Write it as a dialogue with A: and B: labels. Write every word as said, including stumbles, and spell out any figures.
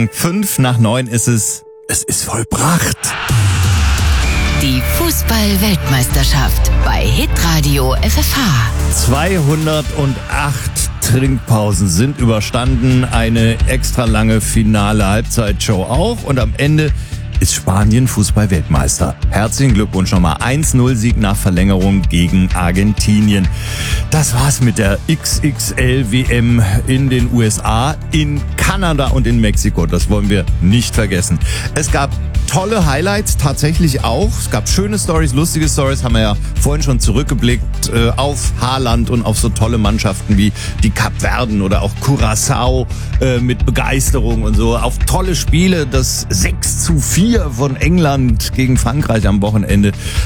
A: Fünf nach neun ist es. Es ist vollbracht.
B: Die Fußball-Weltmeisterschaft bei Hitradio F F H.
A: zweihundertacht Trinkpausen sind überstanden. Eine extra lange finale Halbzeitshow auch. Und am Ende ist Spanien Fußball-Weltmeister. Herzlichen Glückwunsch nochmal. eins null Sieg nach Verlängerung gegen Argentinien. Das war's mit der X X L W M in den U S A, in Kanada und in Mexiko. Das wollen wir nicht vergessen. Es gab tolle Highlights, tatsächlich auch. Es gab schöne Stories, lustige Stories, haben wir ja vorhin schon zurückgeblickt äh, auf Haaland und auf so tolle Mannschaften wie die Kapverden oder auch Curaçao äh, mit Begeisterung und so. Auf tolle Spiele, das sechs zu vier von England gegen Frankreich am Wochenende.